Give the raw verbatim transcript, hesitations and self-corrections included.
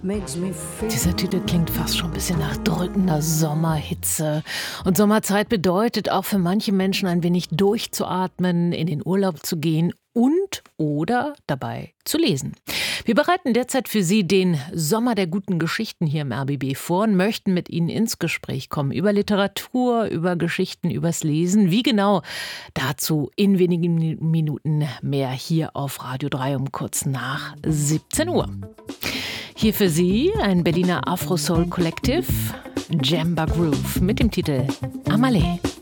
Dieser Titel klingt fast schon ein bisschen nach drückender Sommerhitze. Und Sommerzeit bedeutet auch für manche Menschen ein wenig durchzuatmen, in den Urlaub zu gehen und oder dabei zu lesen. Wir bereiten derzeit für Sie den Sommer der guten Geschichten hier im R B B vor und möchten mit Ihnen ins Gespräch kommen über Literatur, über Geschichten, übers Lesen. Wie genau? Dazu in wenigen Minuten mehr hier auf Radio drei um kurz nach siebzehn Uhr. Hier für Sie ein Berliner Afro-Soul-Kollektiv, Jamba Groove, mit dem Titel Amalé.